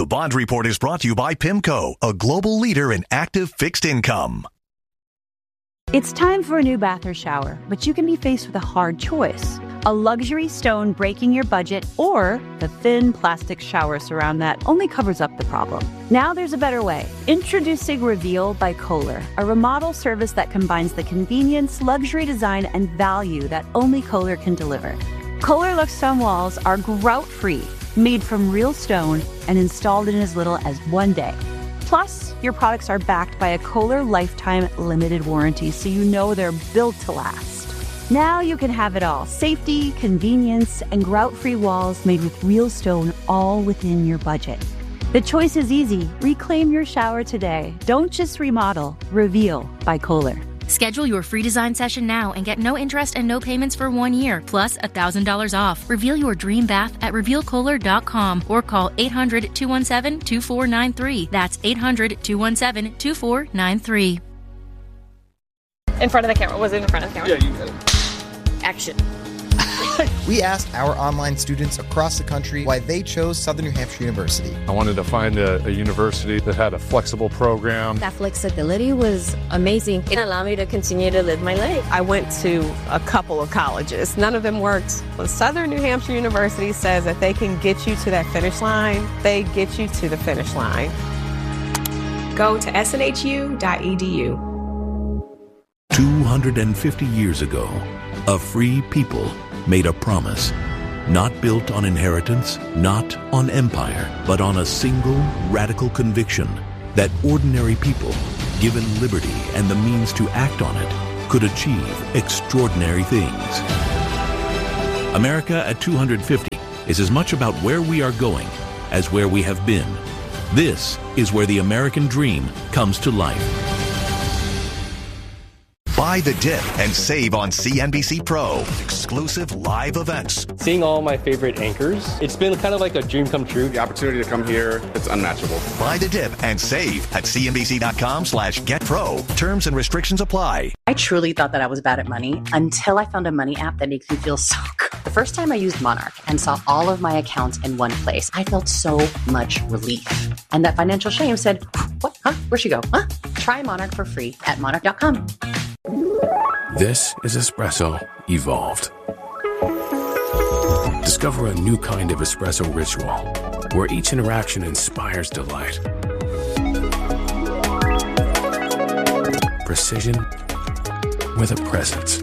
The Bond Report is brought to you by PIMCO, a global leader in active fixed income. It's time for a new bath or shower, but you can be faced with a hard choice. A luxury stone breaking your budget, or the thin plastic shower surround that only covers up the problem. Now there's a better way. Introducing Reveal by Kohler, a remodel service that combines the convenience, luxury design, and value that only Kohler can deliver. Kohler Luxe stone walls are grout-free, made from real stone, and installed in as little as 1 day. Plus, your products are backed by a Kohler Lifetime Limited Warranty, so you know they're built to last. Now you can have it all. Safety, convenience, and grout-free walls made with real stone, all within your budget. The choice is easy. Reclaim your shower today. Don't just remodel. Reveal by Kohler. Schedule your free design session now and get no interest and no payments for 1 year, plus $1,000 off. Reveal your dream bath at RevealKohler.com or call 800-217-2493. That's 800-217-2493. In front of the camera. Was it in front of the camera? Yeah, you got it. Action. We asked our online students across the country why they chose Southern New Hampshire University. I wanted to find a university that had a flexible program. That flexibility was amazing. It allowed me to continue to live my life. I went to a couple of colleges. None of them worked. When Southern New Hampshire University says that they can get you to that finish line, they get you to the finish line. Go to snhu.edu. 250 years ago, a free people made a promise, not built on inheritance, not on empire, but on a single radical conviction that ordinary people, given liberty and the means to act on it, could achieve extraordinary things. America at 250 is as much about where we are going as where we have been. This is where the American dream comes to life. Buy the dip and save on CNBC Pro. Exclusive live events. Seeing all my favorite anchors, it's been kind of like a dream come true. The opportunity to come here, it's unmatchable. Buy the dip and save at cnbc.com/getpro. Terms and restrictions apply. I truly thought that I was bad at money until I found a money app that makes me feel so good. The first time I used Monarch and saw all of my accounts in one place, I felt so much relief. And that financial shame said, what? Huh? Where'd she go? Huh? Try Monarch for free at monarch.com. This is espresso evolved. Discover a new kind of espresso ritual where each interaction inspires delight. Precision with a presence.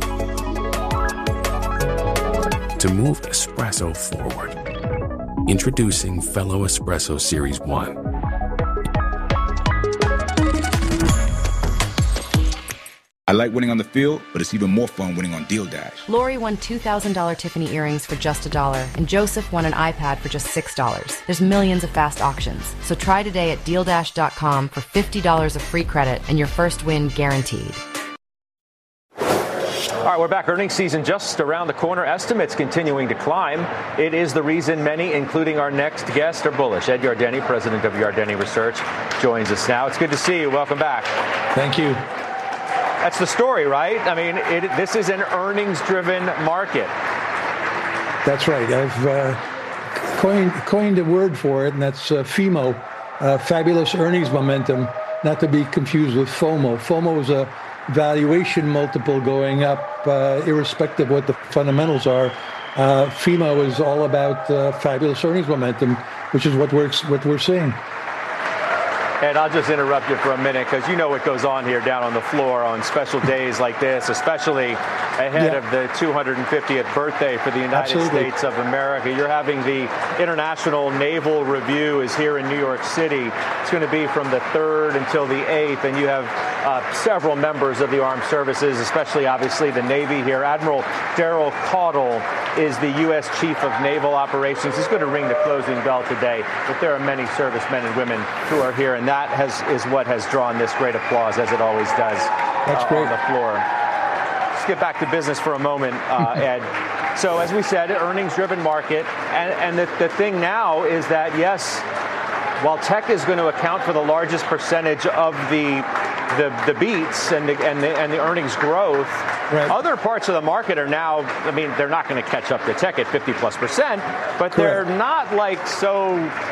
To move espresso forward. Introducing Fellow Espresso Series 1. I like winning on the field, but it's even more fun winning on Deal Dash. Lori won $2,000 Tiffany earrings for just $1, and Joseph won an iPad for just $6. There's millions of fast auctions, so try today at DealDash.com for $50 of free credit and your first win guaranteed. All right, we're back. Earnings season just around the corner. Estimates continuing to climb. It is the reason many, including our next guest, are bullish. Ed Yardeni, president of Yardeni Research, joins us now. It's good to see you. Welcome back. Thank you. That's the story, right? I mean, this is an earnings-driven market. That's right. I've coined a word for it, and that's FEMO, fabulous earnings momentum, not to be confused with FOMO. FOMO is a valuation multiple going up, irrespective of what the fundamentals are. FEMO is all about fabulous earnings momentum, which is what we're seeing. Ed, I'll just interrupt you for a minute because you know what goes on here down on the floor on special days like this, especially ahead of the 250th birthday for the United States of America. You're having the International Naval Review is here in New York City. It's going to be from the 3rd until the 8th, and you have several members of the armed services, especially obviously the Navy here. Admiral Daryl Caudle is the U.S. Chief of Naval Operations. He's going to ring the closing bell today, but there are many servicemen and women who are here, and that is what has drawn this great applause, as it always does. That's great. On the floor. Let's get back to business for a moment, Ed. So as we said, an earnings-driven market, and the thing now is that, yes, while tech is going to account for the largest percentage of the beats and the earnings growth, right, other parts of the market are now, I mean, they're not going to catch up to tech at 50+%, but they're not like so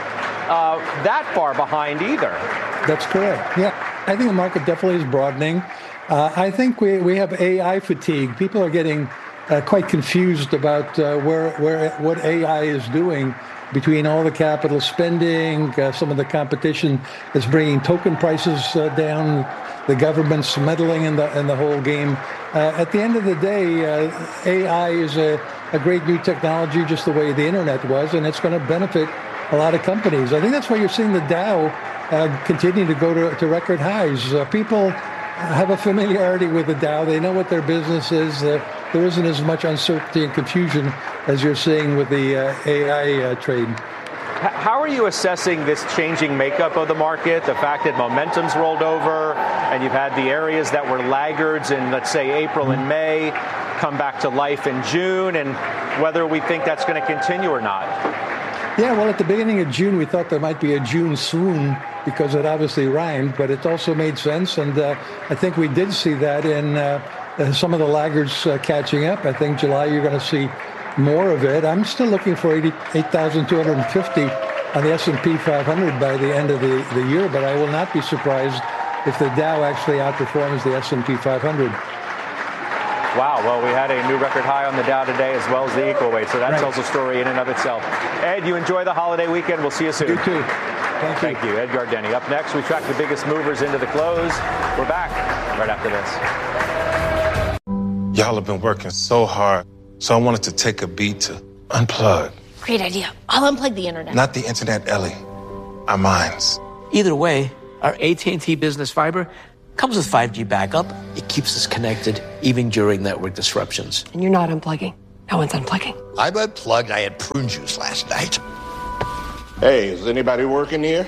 that far behind either. That's correct. Yeah, I think the market definitely is broadening. I think we have AI fatigue. People are getting quite confused about what AI is doing between all the capital spending, some of the competition that's bringing token prices down, the government's meddling in the whole game. At the end of the day, AI is a great new technology, just the way the internet was, and it's going to benefit a lot of companies. I think that's why you're seeing the Dow continue to go to record highs. People have a familiarity with the Dow. They know what their business is. There isn't as much uncertainty and confusion as you're seeing with the AI trade. How are you assessing this changing makeup of the market, the fact that momentum's rolled over and you've had the areas that were laggards in, let's say, April and May come back to life in June, and whether we think that's going to continue or not? Yeah, well, at the beginning of June, we thought there might be a June swoon because it obviously rhymed, but it also made sense. And I think we did see that in some of the laggards catching up. I think July, you're going to see more of it. I'm still looking for 8,250 on the S&P 500 by the end of the year, but I will not be surprised if the Dow actually outperforms the S&P 500. Wow, well, we had a new record high on the Dow today as well as the equal weight, so that tells a story in and of itself. Ed, you enjoy the holiday weekend. We'll see you soon. You too. Thank you. Ed Gardeni. Up next, we track the biggest movers into the close. We're back right after this. Y'all have been working so hard, so I wanted to take a beat to unplug. Great idea. I'll unplug the internet. Not the internet, Ellie. Our minds. Either way, our AT&T Business Fiber comes with 5G backup. It keeps us connected even during network disruptions. And you're not unplugging. No one's unplugging. I'm unplugged. I had prune juice last night. Hey, is anybody working here?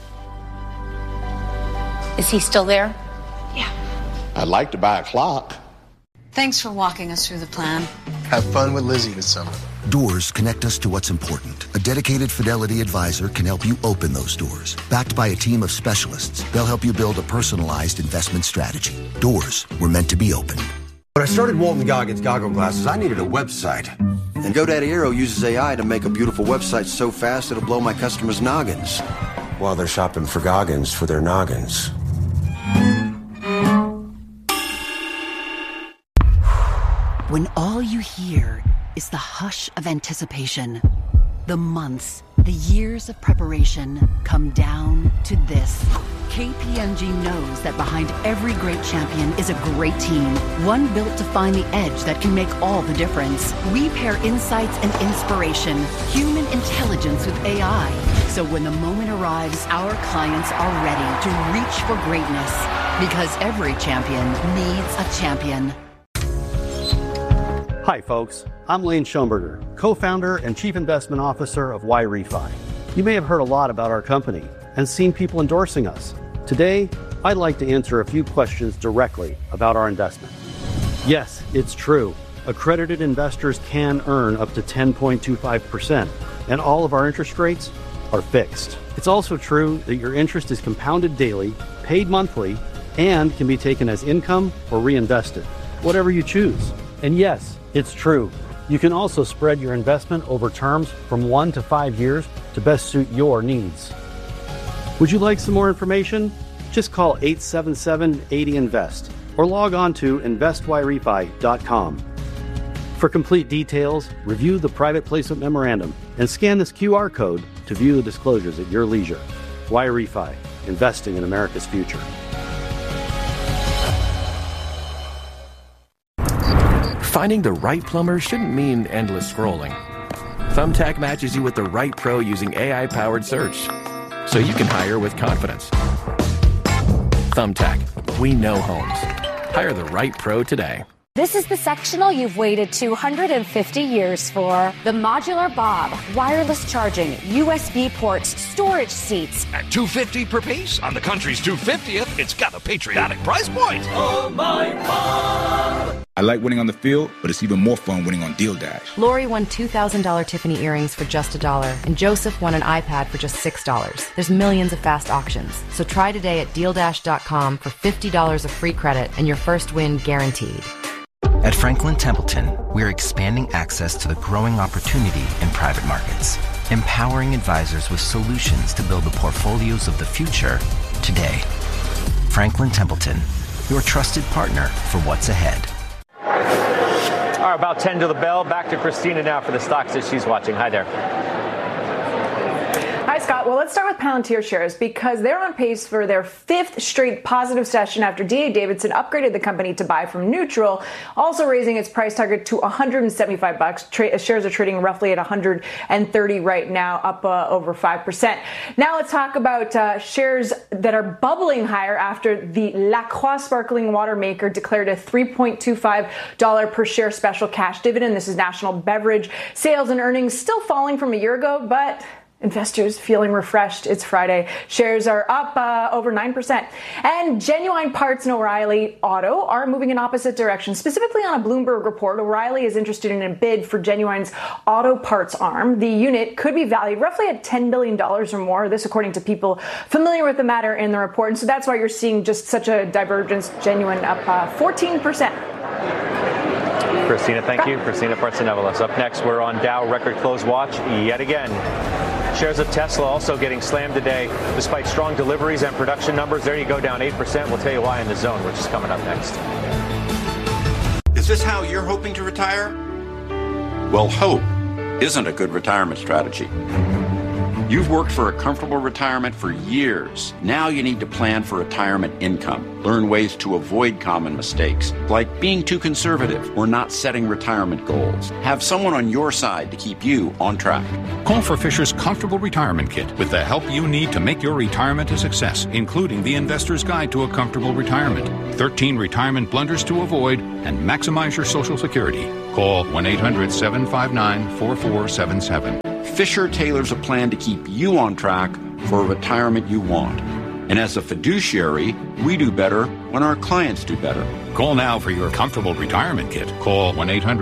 Is he still there? Yeah. I'd like to buy a clock. Thanks for walking us through the plan. Have fun with Lizzie this summer. Doors connect us to what's important. A dedicated Fidelity advisor can help you open those doors. Backed by a team of specialists, they'll help you build a personalized investment strategy. Doors were meant to be opened. When I started Walton Goggins Goggle Glasses, I needed a website. And GoDaddy Aero uses AI to make a beautiful website so fast it'll blow my customers' noggins. While they're shopping for Goggins for their noggins. When all you hear is the hush of anticipation, the months, the years of preparation come down to this. KPMG knows that behind every great champion is a great team, one built to find the edge that can make all the difference. We pair insights and inspiration, human intelligence with AI. So when the moment arrives, our clients are ready to reach for greatness, because every champion needs a champion. Hi, folks. I'm Lane Schoenberger, co-founder and chief investment officer of YRefi. You may have heard a lot about our company and seen people endorsing us. Today, I'd like to answer a few questions directly about our investment. Yes, it's true. Accredited investors can earn up to 10.25%, and all of our interest rates are fixed. It's also true that your interest is compounded daily, paid monthly, and can be taken as income or reinvested, whatever you choose. And yes, it's true. You can also spread your investment over terms from 1 to 5 years to best suit your needs. Would you like some more information? Just call 877-80-INVEST or log on to investYRefi.com. For complete details, review the private placement memorandum and scan this QR code to view the disclosures at your leisure. YRefi, investing in America's future. Finding the right plumber shouldn't mean endless scrolling. Thumbtack matches you with the right pro using AI-powered search, so you can hire with confidence. Thumbtack, we know homes. Hire the right pro today. This is the sectional you've waited 250 years for. The Modular Bob. Wireless charging, USB ports, storage seats. At $250 per piece on the country's 250th, it's got a patriotic price point. Oh, my Bob! I like winning on the field, but it's even more fun winning on Deal Dash. Lori won $2,000 Tiffany earrings for just $1, and Joseph won an iPad for just $6. There's millions of fast auctions, so try today at DealDash.com for $50 of free credit and your first win guaranteed. At Franklin Templeton, we're expanding access to the growing opportunity in private markets. empowering advisors with solutions to build the portfolios of the future today. Franklin Templeton, your trusted partner for what's ahead. All right, about 10 to the bell. Back to Christina now for the stocks that she's watching. Hi there. Hi, Scott. Well, let's start with Palantir shares because they're on pace for their fifth straight positive session after D.A. Davidson upgraded the company to buy from neutral, also raising its price target to $175. Shares are trading roughly at $130 right now, up over 5%. Now let's talk about shares that are bubbling higher after the La Croix sparkling water maker declared a $3.25 per share special cash dividend. This is National Beverage. Sales and earnings still falling from a year ago, but investors feeling refreshed. It's Friday. Shares are up over 9%. And Genuine Parts and O'Reilly Auto are moving in opposite directions. Specifically on a Bloomberg report, O'Reilly is interested in a bid for Genuine's auto parts arm. The unit could be valued roughly at $10 billion or more. This according to people familiar with the matter in the report. And so that's why you're seeing just such a divergence. Genuine up 14%. Christina, thank you. Christina Partsinevelos. Up next, we're on Dow record close watch yet again. Shares of Tesla also getting slammed today despite strong deliveries and production numbers. There you go, down 8%. We'll tell you why in the zone, which is coming up next. Is this how you're hoping to retire? Well, hope isn't a good retirement strategy. You've worked for a comfortable retirement for years. Now you need to plan for retirement income. Learn ways to avoid common mistakes, like being too conservative or not setting retirement goals. Have someone on your side to keep you on track. Call for Fisher's Comfortable Retirement Kit with the help you need to make your retirement a success, including the Investor's Guide to a Comfortable Retirement, 13 retirement blunders to avoid, and maximize your Social Security. Call 1-800-759-4477. Fisher tailors a plan to keep you on track for a retirement you want. And as a fiduciary, we do better when our clients do better. Call now for your Comfortable Retirement Kit. Call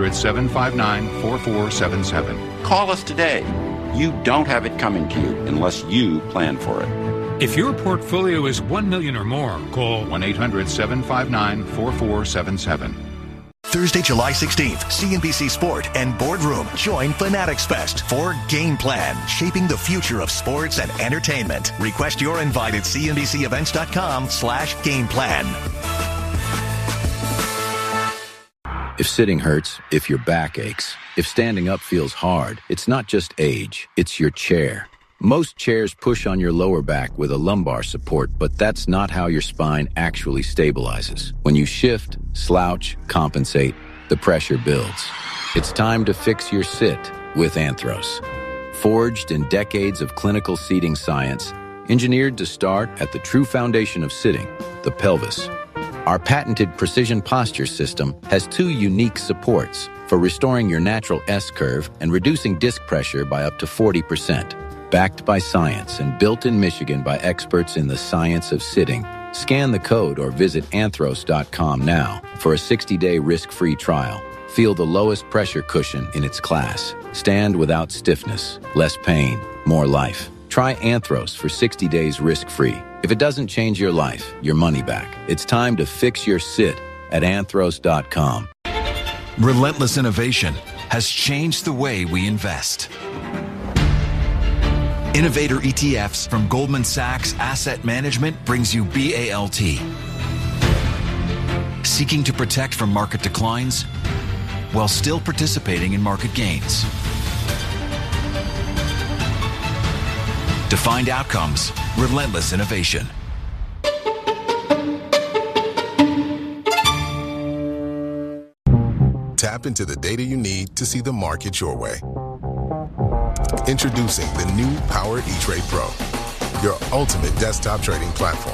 1-800-759-4477. Call us today. You don't have it coming to you unless you plan for it. If your portfolio is $1 million or more, call 1-800-759-4477. Thursday, July 16th, CNBC Sport and Boardroom join Fanatics Fest for Game Plan, shaping the future of sports and entertainment. Request your invite at cnbcevents.com/gameplan. If sitting hurts, if your back aches, if standing up feels hard, it's not just age, it's your chair. Most chairs push on your lower back with a lumbar support, but that's not how your spine actually stabilizes. When you shift, slouch, compensate, the pressure builds. It's time to fix your sit with Anthros. Forged in decades of clinical seating science, engineered to start at the true foundation of sitting, the pelvis. Our patented precision posture system has 2 unique supports for restoring your natural S-curve and reducing disc pressure by up to 40%. Backed by science and built in Michigan by experts in the science of sitting. Scan the code or visit anthros.com now for a 60-day risk-free trial. Feel the lowest pressure cushion in its class. Stand without stiffness, less pain, more life. Try Anthros for 60 days risk-free. If it doesn't change your life, your money back. It's time to fix your sit at anthros.com. Relentless innovation has changed the way we invest. Innovator ETFs from Goldman Sachs Asset Management brings you BALT. Seeking to protect from market declines while still participating in market gains. Defined outcomes, relentless innovation. Tap into the data you need to see the market your way. Introducing the new Power E-Trade Pro, your ultimate desktop trading platform.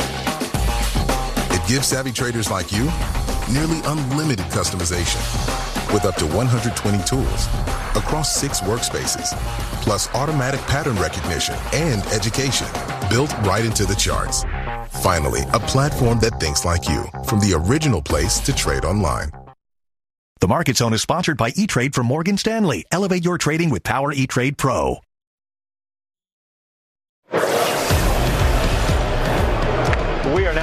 It gives savvy traders like you nearly unlimited customization with up to 120 tools across 6 workspaces, plus automatic pattern recognition and education built right into the charts. Finally, a platform that thinks like you, from the original place to trade online. The Market Zone is sponsored by E-Trade from Morgan Stanley. Elevate your trading with Power E-Trade Pro. We are now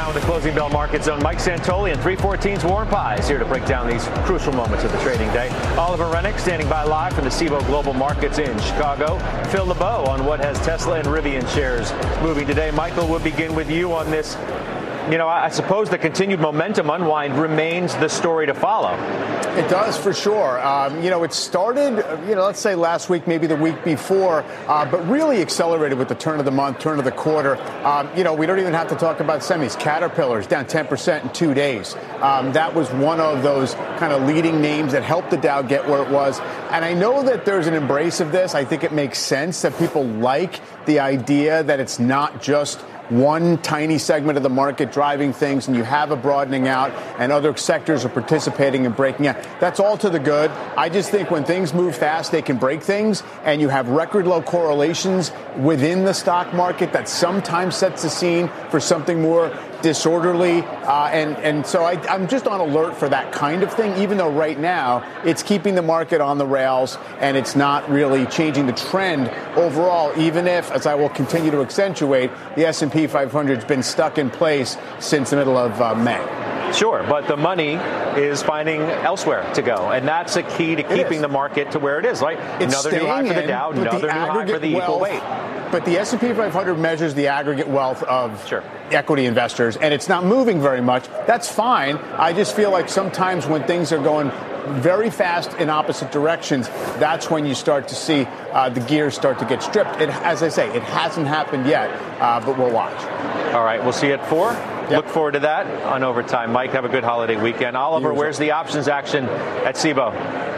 time with the Closing Bell Market Zone. Mike Santoli and 314's Warren Pies here to break down these crucial moments of the trading day. Oliver Rennick standing by live from the Cboe Global Markets in Chicago. Phil LeBeau on what has Tesla and Rivian shares moving today. Michael, we'll begin with you on this. You know, I suppose the continued momentum unwind remains the story to follow. It does, for sure. It started, let's say last week, maybe the week before, but really accelerated with the turn of the month, turn of the quarter. We don't even have to talk about semis. Caterpillar's down 10% in 2 days. That was one of those kind of leading names that helped the Dow get where it was. And I know that there's an embrace of this. I think it makes sense that people like the idea that it's not just one tiny segment of the market driving things, and you have a broadening out, and other sectors are participating and breaking out. That's all to the good. I just think when things move fast, they can break things, and you have record low correlations within the stock market that sometimes sets the scene for something more disorderly. And so I'm just on alert for that kind of thing, even though right now it's keeping the market on the rails and it's not really changing the trend overall, even if, as I will continue to accentuate, the S&P 500 has been stuck in place since the middle of May. Sure, but the money is finding elsewhere to go, and that's a key to keeping the market to where it is, right? Another new high for the Dow, another new high for the equal weight. But the S&P 500 measures the aggregate wealth of equity investors, and it's not moving very much. That's fine. I just feel like sometimes when things are going very fast in opposite directions, that's when you start to see the gears start to get stripped. As I say, it hasn't happened yet, but we'll watch. All right, we'll see you at 4. Yep. Look forward to that on Overtime. Mike, have a good holiday weekend. Oliver, where's the options action at Cboe?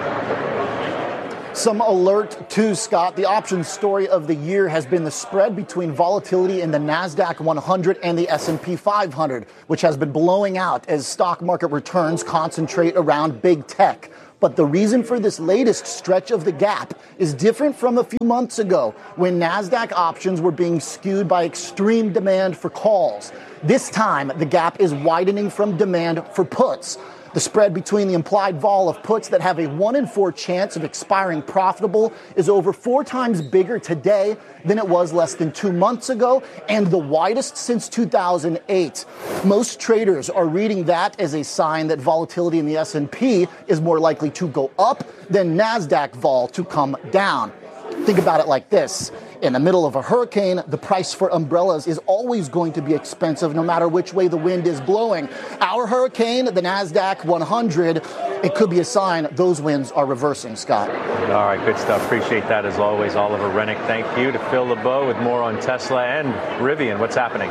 Some alert too, Scott. The options story of the year has been the spread between volatility in the NASDAQ 100 and the S&P 500, which has been blowing out as stock market returns concentrate around big tech. But the reason for this latest stretch of the gap is different from a few months ago when NASDAQ options were being skewed by extreme demand for calls. This time, the gap is widening from demand for puts. The spread between the implied vol of puts that have a 1 in 4 chance of expiring profitable is over 4 times bigger today than it was less than 2 months ago, and the widest since 2008. Most traders are reading that as a sign that volatility in the S&P is more likely to go up than NASDAQ vol to come down. Think about it like this. In the middle of a hurricane, the price for umbrellas is always going to be expensive no matter which way the wind is blowing. Our hurricane, the NASDAQ 100, it could be a sign those winds are reversing, Scott. All right, good stuff. Appreciate that as always. Oliver Rennick, thank you. To Phil LeBeau with more on Tesla and Rivian. What's happening?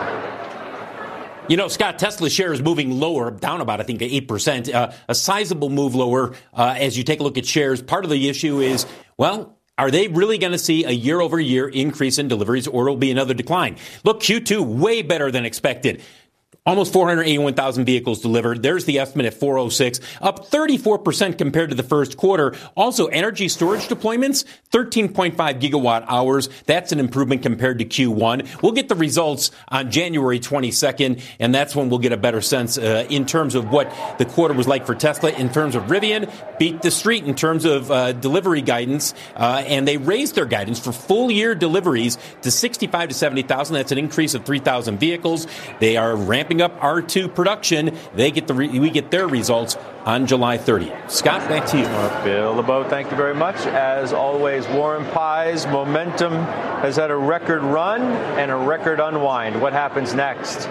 You know, Scott, Tesla share is moving lower, down about, I think, 8%. A sizable move lower as you take a look at shares. Part of the issue is, well, are they really going to see a year-over-year increase in deliveries, or will be another decline? Look, Q2, way better than expected. Almost 481,000 vehicles delivered. There's the estimate at 406, up 34% compared to the first quarter. Also, energy storage deployments, 13.5 gigawatt hours. That's an improvement compared to Q1. We'll get the results on January 22nd, and that's when we'll get a better sense in terms of what the quarter was like for Tesla. In terms of Rivian, beat the street in terms of delivery guidance, and they raised their guidance for full-year deliveries to 65 to 70,000. That's an increase of 3,000 vehicles. They are ramping up R2 production. We get their results on July 30th. Scott, back to you. Phil LeBeau, thank you very much. As always, Warren Pies, momentum has had a record run and a record unwind. What happens next?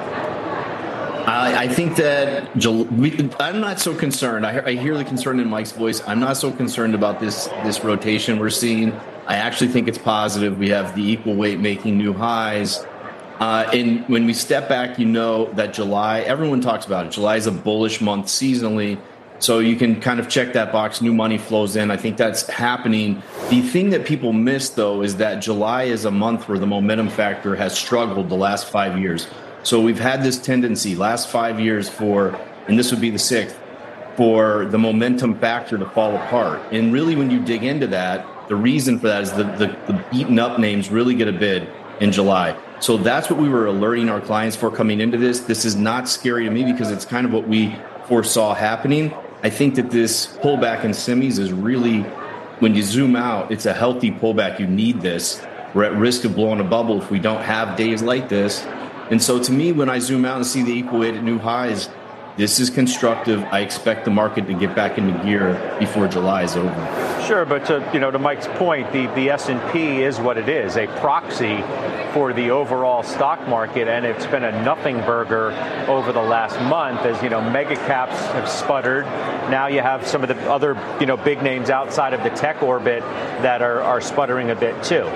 I think that I'm not so concerned. I hear the concern in Mike's voice. I'm not so concerned about this rotation we're seeing. I actually think it's positive. We have the equal weight making new highs. And when we step back, you know that July, everyone talks about it. July is a bullish month seasonally. So you can kind of check that box. New money flows in. I think that's happening. The thing that people miss, though, is that July is a month where the momentum factor has struggled the last 5 years. So we've had this tendency last 5 years and this would be the 6th, for the momentum factor to fall apart. And really, when you dig into that, the reason for that is the beaten up names really get a bid in July. So that's what we were alerting our clients for coming into this. This is not scary to me because it's kind of what we foresaw happening. I think that this pullback in semis is really, when you zoom out, it's a healthy pullback. You need this. We're at risk of blowing a bubble if we don't have days like this. And so to me, when I zoom out and see the equal weight at new highs, this is constructive. I expect the market to get back into gear before July is over. Sure, but to Mike's point, the S&P is what it is, a proxy for the overall stock market, and it's been a nothing burger over the last month as, mega caps have sputtered. Now you have some of the other, big names outside of the tech orbit that are sputtering a bit too.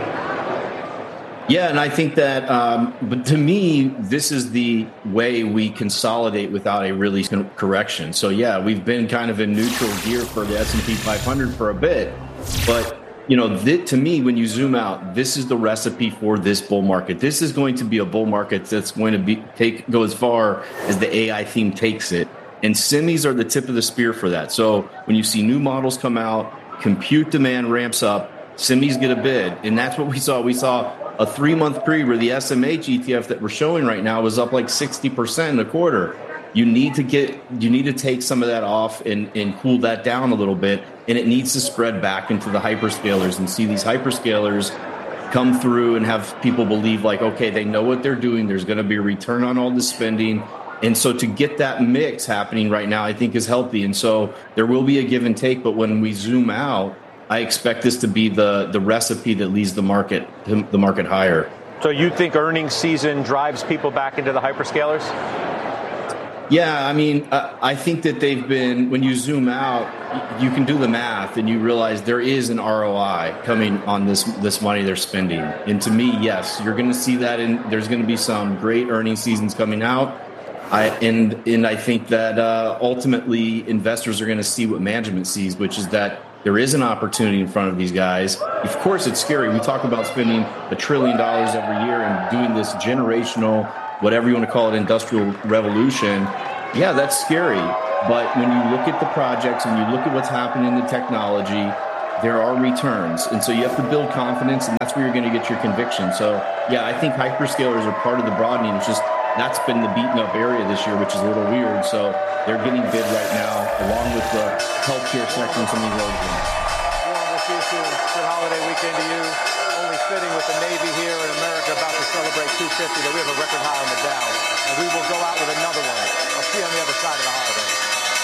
Yeah, and I think that, but to me, this is the way we consolidate without a really correction. So yeah, we've been kind of in neutral gear for the S&P 500 for a bit, but to me, when you zoom out, this is the recipe for this bull market. This is going to be a bull market that's going to go as far as the AI theme takes it, and semis are the tip of the spear for that. So when you see new models come out, compute demand ramps up, semis get a bid, and that's what we saw. We saw a 3-month period where the SMH ETF that we're showing right now was up like 60% in a quarter. You need to take some of that off and cool that down a little bit, and it needs to spread back into the hyperscalers and see these hyperscalers come through and have people believe like, okay, they know what they're doing. There's going to be a return on all this spending. And so to get that mix happening right now, I think is healthy. And so there will be a give and take, but when we zoom out, I expect this to be the recipe that leads the market higher. So you think earnings season drives people back into the hyperscalers? Yeah, I mean, I think that they've been, when you zoom out, you can do the math and you realize there is an ROI coming on this money they're spending. And to me, yes, you're going to see that, and there's going to be some great earnings seasons coming out. And I think that ultimately investors are going to see what management sees, which is that there is an opportunity in front of these guys. Of course, it's scary. We talk about spending $1 trillion every year and doing this generational, whatever you want to call it, industrial revolution. Yeah, that's scary. But when you look at the projects and you look at what's happening in the technology, there are returns. And so you have to build confidence, and that's where you're going to get your conviction. So, yeah, I think hyperscalers are part of the broadening. It's just that's been the beaten up area this year, which is a little weird. So they're getting bid right now, along with the healthcare sector and some of these other things. We'll see you soon. Good holiday weekend to you. Only fitting with the Navy here in America about to celebrate 250 that we have a record high on the Dow. And we will go out with another one. I'll see you on the other side of the holiday.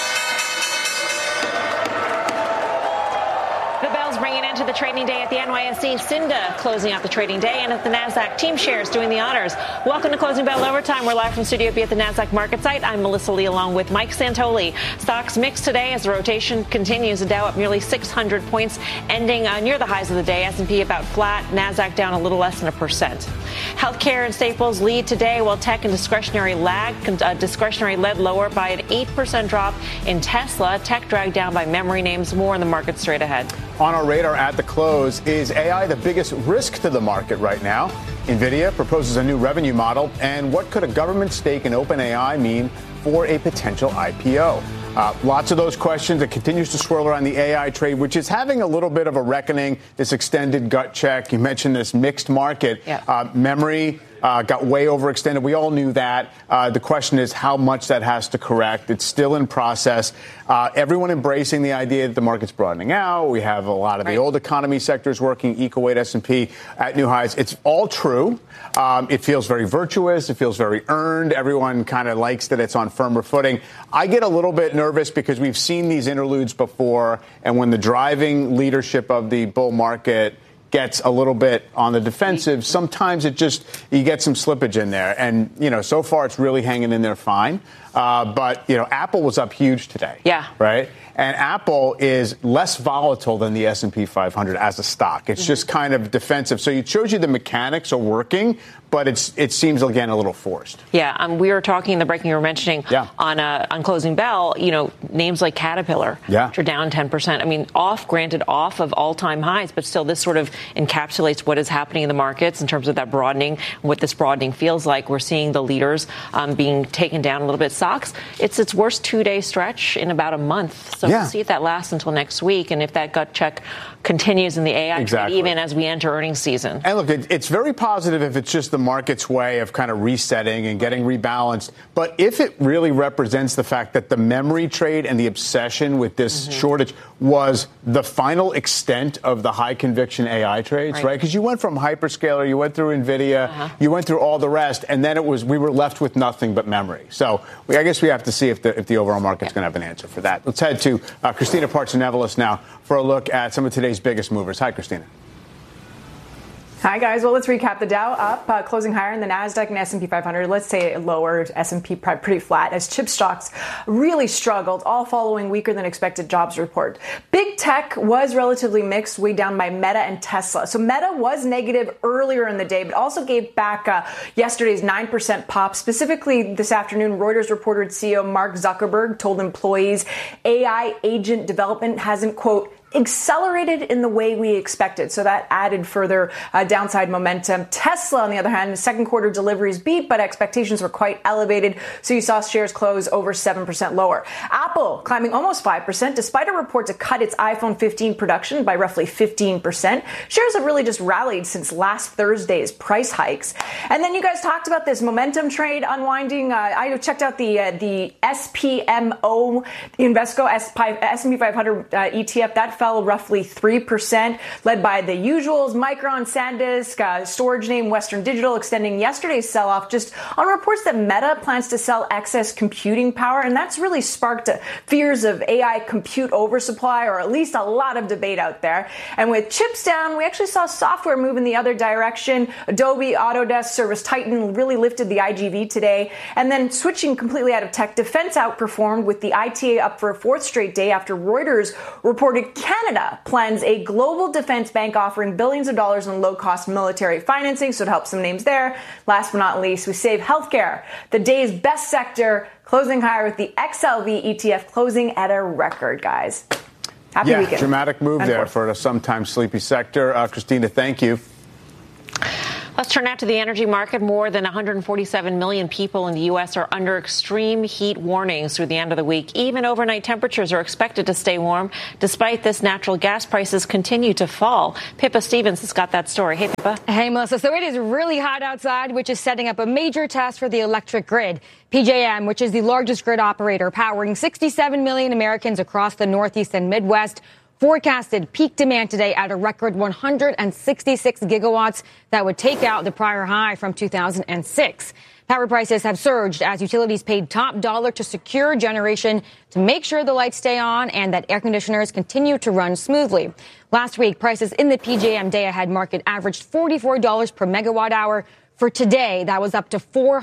The bell's ringing into the trading day at the NYSE. Cinda closing out the trading day, and at the NASDAQ, Team Shares doing the honors. Welcome to Closing Bell Overtime. We're live from Studio B at the NASDAQ market site. I'm Melissa Lee along with Mike Santoli. Stocks mixed today as the rotation continues. The Dow up nearly 600 points, ending near the highs of the day. S&P about flat. NASDAQ down a little less than 1%. Healthcare and staples lead today, while tech and discretionary lag. Discretionary led lower by an 8% drop in Tesla. Tech dragged down by memory names. More in the market straight ahead. On our radar at the close, is AI the biggest risk to the market right now? NVIDIA proposes a new revenue model, and what could a government stake in OpenAI mean for a potential IPO? Lots of those questions. It continues to swirl around the AI trade, which is having a little bit of a reckoning, this extended gut check. You mentioned this mixed market. Yeah. Memory got way overextended. We all knew that. The question is how much that has to correct. It's still in process. Everyone embracing the idea that the market's broadening out. We have a lot of the old economy sectors working, equal weight S&P at new highs. It's all true. It feels very virtuous. It feels very earned. Everyone kind of likes that it's on firmer footing. I get a little bit nervous because we've seen these interludes before, and when the driving leadership of the bull market gets a little bit on the defensive, sometimes you get some slippage in there. And, so far it's really hanging in there fine. But, Apple was up huge today. Yeah. Right? And Apple is less volatile than the S&P 500 as a stock. It's just kind of defensive. So it shows you the mechanics are working, but it seems, again, a little forced. Yeah. We were talking in the break, you were mentioning on Closing Bell, names like Caterpillar, which are down 10%. I mean, granted off of all-time highs, but still this sort of encapsulates what is happening in the markets in terms of that broadening, what this broadening feels like. We're seeing the leaders being taken down a little bit. Stocks, it's its worst 2-day stretch in about a month. So we'll see if that lasts until next week. And if that gut check continues in the AI Exactly. trade, even as we enter earnings season. And look, it's very positive if it's just the market's way of kind of resetting and getting rebalanced. But if it really represents the fact that the memory trade and the obsession with this shortage was the final extent of the high conviction AI trades, right? Because you went from hyperscaler, you went through NVIDIA, you went through all the rest, and then we were left with nothing but memory. So I guess we have to see if the overall market's going to have an answer for that. Let's head to Christina Partsinevelos now for a look at some of today's biggest movers. Hi, Christina. Hi, guys. Well, let's recap. The Dow up, closing higher in the NASDAQ and S&P 500. Let's say lower, S&P pretty flat as chip stocks really struggled, all following weaker than expected jobs report. Big tech was relatively mixed, weighed down by Meta and Tesla. So Meta was negative earlier in the day, but also gave back yesterday's 9% pop. Specifically this afternoon, Reuters reported CEO Mark Zuckerberg told employees AI agent development hasn't, quote, accelerated in the way we expected. So that added further downside momentum. Tesla, on the other hand, the second quarter deliveries beat, but expectations were quite elevated. So you saw shares close over 7% lower. Apple climbing almost 5%, despite a report to cut its iPhone 15 production by roughly 15%. Shares have really just rallied since last Thursday's price hikes. And then you guys talked about this momentum trade unwinding. I checked out the SPMO Invesco S&P 500 ETF. That fell roughly 3%, led by the usuals, Micron, SanDisk, storage name Western Digital, extending yesterday's sell-off just on reports that Meta plans to sell excess computing power, and that's really sparked fears of AI compute oversupply, or at least a lot of debate out there. And with chips down, we actually saw software move in the other direction. Adobe, Autodesk, ServiceTitan really lifted the IGV today. And then switching completely out of tech, defense outperformed with the ITA up for a fourth straight day after Reuters reported Canada plans a global defense bank offering billions of dollars in low-cost military financing, so to help some names there. Last but not least, we save healthcare, the day's best sector, closing higher with the XLV ETF closing at a record, guys. Happy weekend. Dramatic move there for a sometimes sleepy sector. Christina, thank you. Let's turn now to the energy market. More than 147 million people in the U.S. are under extreme heat warnings through the end of the week. Even overnight temperatures are expected to stay warm. Despite this, natural gas prices continue to fall. Pippa Stevens has got that story. Hey, Pippa. Hey, Melissa. So it is really hot outside, which is setting up a major test for the electric grid. PJM, which is the largest grid operator, powering 67 million Americans across the Northeast and Midwest, forecasted peak demand today at a record 166 gigawatts that would take out the prior high from 2006. Power prices have surged as utilities paid top dollar to secure generation to make sure the lights stay on and that air conditioners continue to run smoothly. Last week, prices in the PJM day-ahead market averaged $44 per megawatt hour. For today, that was up to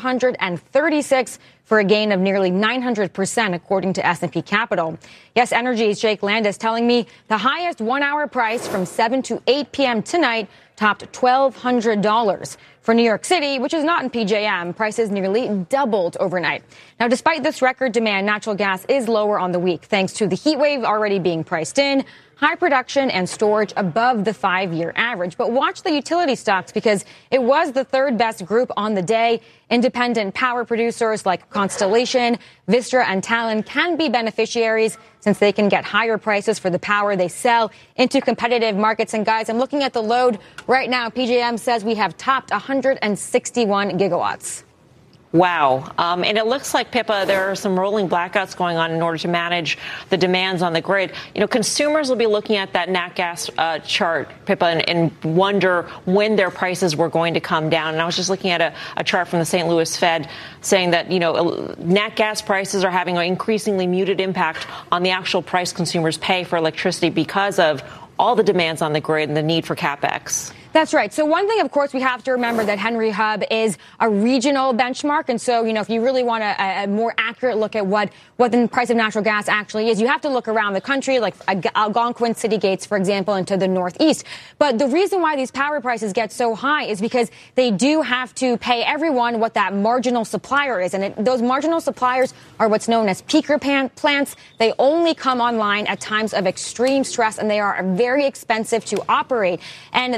$436 for a gain of nearly 900%, according to S&P Capital. Yes, Energy's Jake Landis telling me the highest one-hour price from 7 to 8 p.m. tonight topped $1,200. For New York City, which is not in PJM, prices nearly doubled overnight. Now, despite this record demand, natural gas is lower on the week, thanks to the heat wave already being priced in, high production and storage above the 5-year average. But watch the utility stocks because it was the third best group on the day. Independent power producers like Constellation, Vistra, and Talen can be beneficiaries since they can get higher prices for the power they sell into competitive markets. And guys, I'm looking at the load right now. PJM says we have topped 161 gigawatts. Wow. And it looks like, Pippa, there are some rolling blackouts going on in order to manage the demands on the grid. You know, consumers will be looking at that nat gas chart, Pippa, and wonder when their prices were going to come down. And I was just looking at a chart from the St. Louis Fed saying that, you know, nat gas prices are having an increasingly muted impact on the actual price consumers pay for electricity because of all the demands on the grid and the need for CapEx. That's right. So one thing, of course, we have to remember that Henry Hub is a regional benchmark. And so, you know, if you really want a more accurate look at what the price of natural gas actually is, you have to look around the country, like Algonquin City Gates, for example, into the Northeast. But the reason why these power prices get so high is because they do have to pay everyone what that marginal supplier is. And those marginal suppliers are what's known as peaker plants. They only come online at times of extreme stress, and they are very expensive to operate. And they typically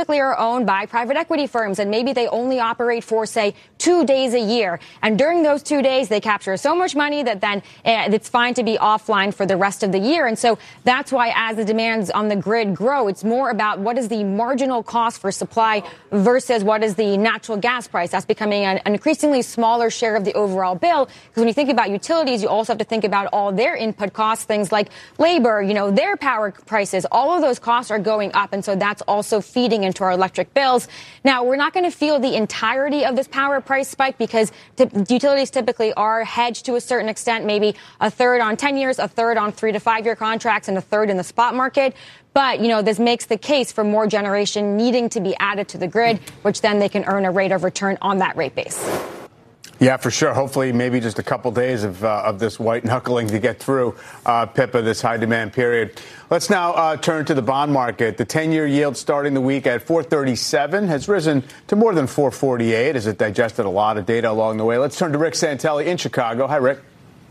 typically are owned by private equity firms, and maybe they only operate for, say, 2 days a year. And during those 2 days, they capture so much money that then it's fine to be offline for the rest of the year. And so that's why as the demands on the grid grow, it's more about what is the marginal cost for supply versus what is the natural gas price. That's becoming an increasingly smaller share of the overall bill. Because when you think about utilities, you also have to think about all their input costs, things like labor, their power prices. All of those costs are going up. And so that's also feeding into our electric bills. Now, we're not going to feel the entirety of this power price spike because utilities typically are hedged to a certain extent, maybe a third on 10 years, a third on 3 to 5 year contracts, and a third in the spot market. But, this makes the case for more generation needing to be added to the grid, which then they can earn a rate of return on that rate base. Yeah, for sure. Hopefully, maybe just a couple days of this white knuckling to get through, Pippa, this high demand period. Let's now turn to the bond market. The 10-year yield starting the week at 4.37 has risen to more than 4.48 as it digested a lot of data along the way. Let's turn to Rick Santelli in Chicago. Hi, Rick.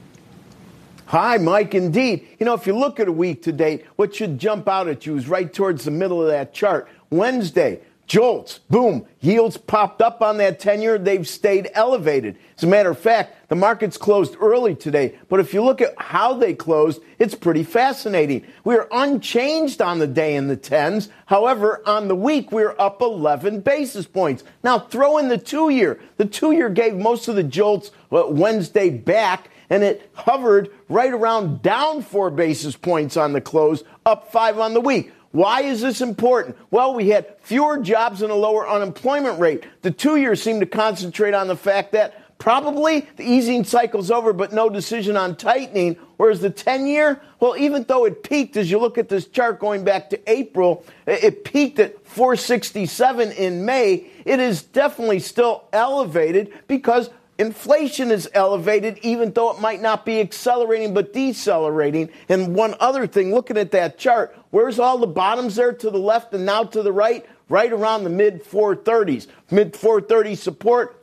Hi, Mike. Indeed. If you look at a week to date, what should jump out at you is right towards the middle of that chart. Wednesday, jolts, boom, yields popped up on that 10-year. They've stayed elevated. As a matter of fact, the markets closed early today. But if you look at how they closed, it's pretty fascinating. We are unchanged on the day in the 10s. However, on the week, we're up 11 basis points. Now, throw in the 2-year. The 2-year gave most of the jolts Wednesday back, and it hovered right around down 4 basis points on the close, up 5 on the week. Why is this important? Well, we had fewer jobs and a lower unemployment rate. The 2-year seemed to concentrate on the fact that probably the easing cycle's over, but no decision on tightening. Whereas the 10-year, well, even though it peaked, as you look at this chart going back to April, it peaked at 4.67 in May. It is definitely still elevated because inflation is elevated, even though it might not be accelerating but decelerating. And one other thing, looking at that chart, where's all the bottoms there to the left and now to the right? Right around the mid-430s. Mid-430 support,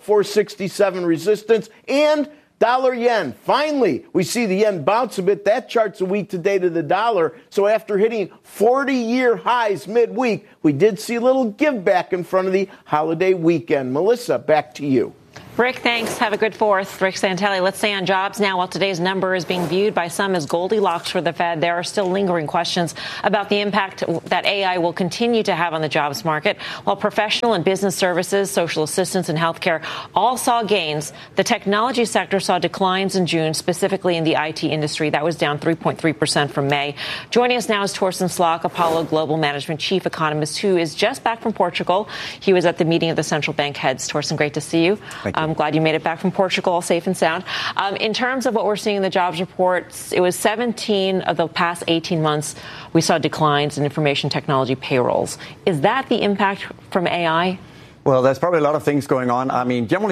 467 resistance, and dollar yen. Finally, we see the yen bounce a bit. That chart's a week to date of the dollar. So after hitting 40-year highs midweek, we did see a little give back in front of the holiday weekend. Melissa, back to you. Rick, thanks. Have a good 4th. Rick Santelli. Let's stay on jobs now. While today's number is being viewed by some as Goldilocks for the Fed, there are still lingering questions about the impact that AI will continue to have on the jobs market. While professional and business services, social assistance, and healthcare all saw gains, the technology sector saw declines in June, specifically in the IT industry. That was down 3.3% from May. Joining us now is Torsten Slok, Apollo Global Management Chief Economist, who is just back from Portugal. He was at the meeting of the central bank heads. Torsten, great to see you. Thank you. I'm glad you made it back from Portugal all safe and sound. In terms of what we're seeing in the jobs reports, it was 17 of the past 18 months we saw declines in information technology payrolls. Is that the impact from AI? Well, there's probably a lot of things going on. I mean, generally